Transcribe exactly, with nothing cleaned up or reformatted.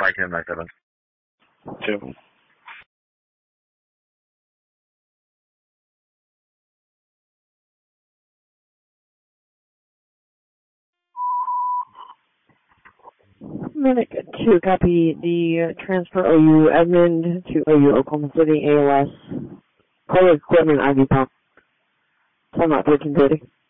five ten nine seven. Two. Minute two, copy the uh, transfer O U Edmond to O U Oklahoma City A L S. Public equipment I V pump. Time out thirteen thirty.